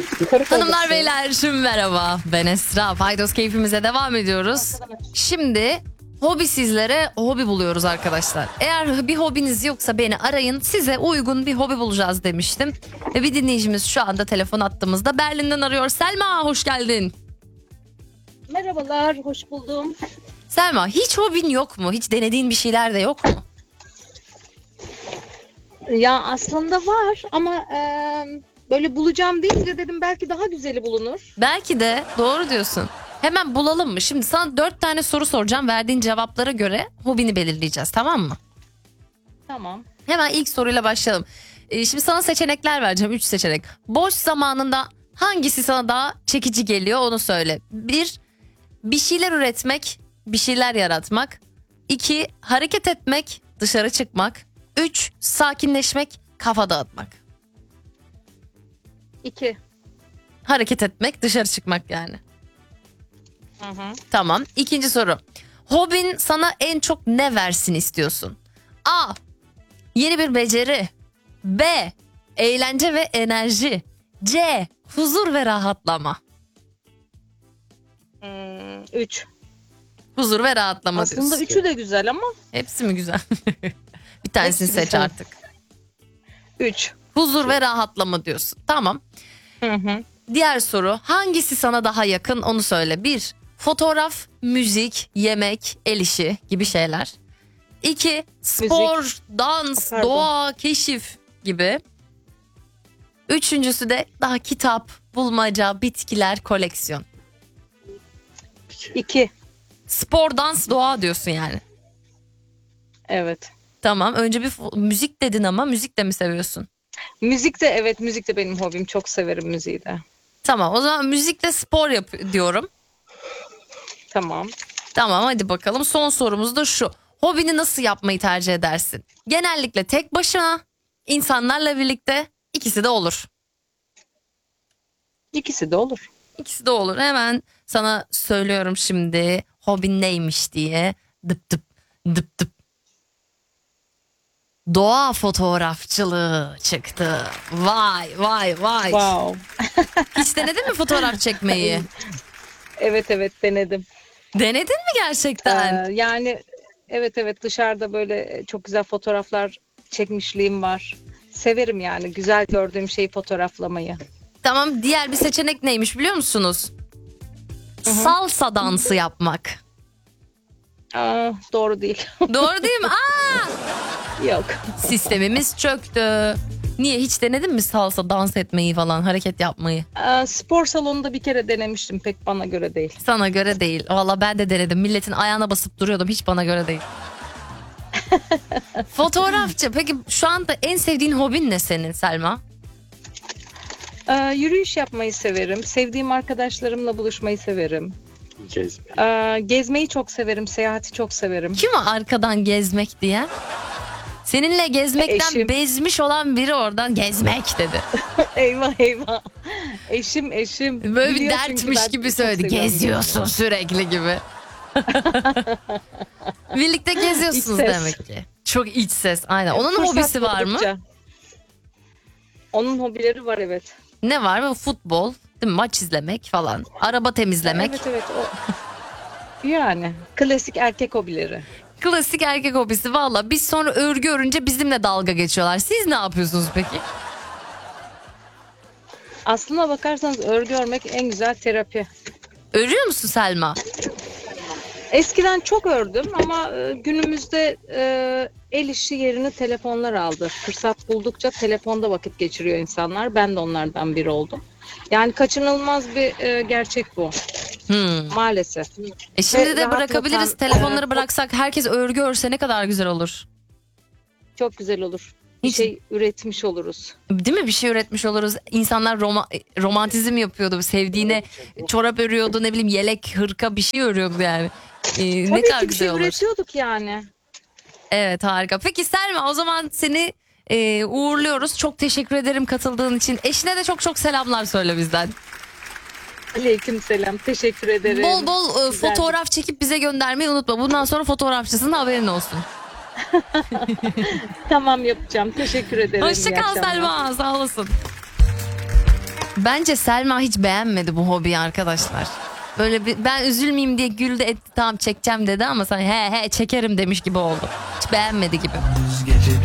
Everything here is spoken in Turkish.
Hanımlar beyler merhaba, ben Esra. Paydos keyfimize devam ediyoruz. Şimdi hobi, sizlere hobi buluyoruz arkadaşlar. Eğer bir hobiniz yoksa beni arayın, size uygun bir hobi bulacağız demiştim. Ve bir dinleyicimiz şu anda telefon attığımızda Berlin'den arıyor. Selma, hoş geldin. Merhabalar, hoş buldum. Selma, hiç hobin yok mu? Hiç denediğin bir şeyler de yok mu? Ya aslında var ama böyle bulacağım deyince dedim belki daha güzeli bulunur. Belki de, doğru diyorsun. Hemen bulalım mı? Şimdi sana 4 tane soru soracağım. Verdiğin cevaplara göre hobini belirleyeceğiz, tamam mı? Tamam. Hemen ilk soruyla başlayalım. Şimdi sana seçenekler vereceğim. 3 seçenek. Boş zamanında hangisi sana daha çekici geliyor, onu söyle. 1. Bir şeyler üretmek, bir şeyler yaratmak. 2. Hareket etmek, dışarı çıkmak. 3. Sakinleşmek, kafa dağıtmak. 2. Hareket etmek, dışarı çıkmak yani. Hı. Tamam. İkinci soru. Hobin sana en çok ne versin istiyorsun? A. Yeni bir beceri. B. Eğlence ve enerji. C. Huzur ve rahatlama. 3. Huzur ve rahatlama Aslında diyorsun. üçü de güzel ama Hepsi mi güzel? Bir tanesini Hepsi seç güzel. artık. 3. Huzur ve rahatlama diyorsun. Tamam. Hı. Diğer soru. Hangisi sana daha yakın, onu söyle. 1. Fotoğraf, müzik, yemek, el işi gibi şeyler. 2. Spor, dans, Pardon. doğa, keşif gibi. Üçüncüsü de daha kitap, bulmaca, bitkiler, koleksiyon. 2. Spor, dans, doğa diyorsun yani. Evet. Tamam. Önce bir müzik dedin ama müzik de mi seviyorsun? Müzik de evet, müzik de benim hobim. Çok severim müziği de. Tamam. O zaman müzikle spor yap diyorum. Tamam. Tamam, hadi bakalım. Son sorumuz da şu. Hobini nasıl yapmayı tercih edersin? Genellikle tek başına, insanlarla birlikte, ikisi de olur. İkisi de olur. İkisi de olur. Hemen sana söylüyorum şimdi hobin neymiş diye. Dıp dıp dıp dıp. Doğa fotoğrafçılığı çıktı. Vay vay vay. Wow. Hiç denedin mi fotoğraf çekmeyi? Evet denedim. Denedin mi gerçekten? Yani evet dışarıda böyle çok güzel fotoğraflar çekmişliğim var. Severim yani güzel gördüğüm şeyi fotoğraflamayı. Tamam, diğer bir seçenek neymiş biliyor musunuz? Salsa dansı yapmak. Doğru değil. Doğru değil mi? Yok. Sistemimiz çöktü. Niye, hiç denedin mi salsa dans etmeyi falan, hareket yapmayı? Spor salonunda bir kere denemiştim, pek bana göre değil. Sana göre değil. Valla ben de denedim. Milletin ayağına basıp duruyordum. Hiç bana göre değil. Fotoğrafçı. Peki şu anda en sevdiğin hobin ne senin Selma? Yürüyüş yapmayı severim. Sevdiğim arkadaşlarımla buluşmayı severim. Gezme. Gezmeyi çok severim. Seyahati çok severim. Kim o arkadan gezmek diye? Seninle gezmekten Eşim. bezmiş olan biri oradan gezmek dedi. Eyvah. Eşim. Böyle bir Biliyor çünkü dertmiş ben gibi çok söyledi. seviyorum. Geziyorsun sürekli gibi. Birlikte geziyorsunuz İç ses. demek ki. Çok iç ses, aynen. Onun Fırsat hobisi var mı? buldukça. Onun hobileri var, evet. Ne var mı? Futbol, değil mi? Maç izlemek falan. Araba temizlemek. Evet o. Yani klasik erkek hobileri. Klasik erkek hobisi valla. Biz sonra örgü örünce bizimle dalga geçiyorlar. Siz ne yapıyorsunuz peki? Aslına bakarsanız örgü örmek en güzel terapi. Örüyor musun Selma? Eskiden çok ördüm ama günümüzde el işi yerini telefonlar aldı. Fırsat buldukça telefonda vakit geçiriyor insanlar. Ben de onlardan biri oldum. Yani kaçınılmaz bir gerçek bu. Maalesef. Şimdi Ve de bırakabiliriz. rahatlatan, Telefonları bıraksak herkes örgü örse ne kadar güzel olur. çok güzel olur. Bir Hiç- şey üretmiş oluruz. Değil mi? Bir şey üretmiş oluruz. İnsanlar romantizm yapıyordu. Sevdiğine çorap örüyordu, ne bileyim yelek, hırka bir şey örüyordu yani. Ne Tabii kadar ki bir güzel şey olur. üretiyorduk yani. Evet, harika. Peki Selma, o zaman seni uğurluyoruz. Çok teşekkür ederim katıldığın için. Eşine de çok çok selamlar söyle bizden. Aleykümselam. Teşekkür ederim. Bol bol Güzel. fotoğraf çekip bize göndermeyi unutma. Bundan sonra fotoğrafçısın, haberin olsun. Tamam, yapacağım. Teşekkür ederim. Hoşça İyi kal akşamlar. Selma, sağ olasın. Bence Selma hiç beğenmedi bu hobiyi arkadaşlar. Böyle bir, ben üzülmeyeyim diye güldü etti, tamam çekeceğim dedi ama sen he çekerim demiş gibi oldu. Hiç beğenmedi gibi.